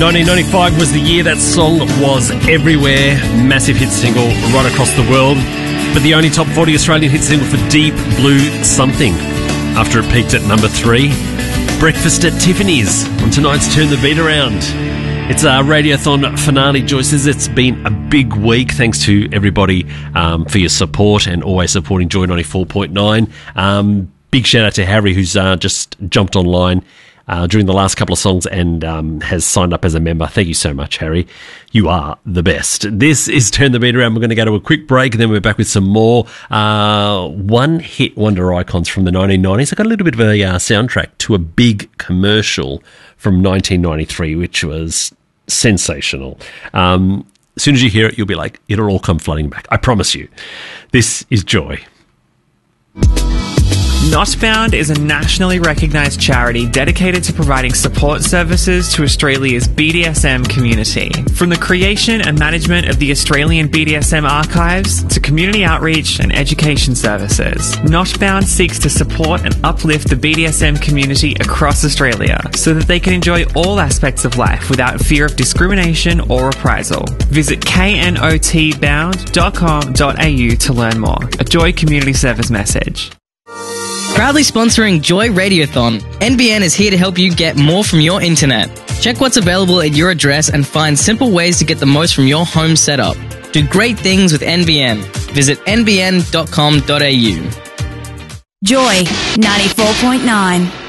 1995 was the year that song was everywhere. Massive hit single right across the world. But the only top 40 Australian hit single for Deep Blue Something. After it peaked at number 3. Breakfast at Tiffany's on tonight's Turn the Beat Around. It's our Radiothon finale, Joyces. It's been a big week. Thanks to everybody for your support and always supporting Joy 94.9. Big shout out to Harry, who's just jumped online during the last couple of songs and has signed up as a member. Thank you so much, Harry. You are the best. This is Turn the Beat Around. We're going to go to a quick break and then we're back with some more one-hit wonder icons from the 1990s. I got a little bit of a soundtrack to a big commercial from 1993, which was sensational. As soon as you hear it, you'll be like, it'll all come flooding back. I promise you. This is Joy. Notbound is a nationally recognised charity dedicated to providing support services to Australia's BDSM community. From the creation and management of the Australian BDSM archives to community outreach and education services, Notbound seeks to support and uplift the BDSM community across Australia so that they can enjoy all aspects of life without fear of discrimination or reprisal. Visit knotbound.com.au to learn more. A Joy Community Service message. Proudly sponsoring Joy Radiothon, NBN is here to help you get more from your internet. Check what's available at your address and find simple ways to get the most from your home setup. Do great things with NBN. Visit nbn.com.au. Joy 94.9.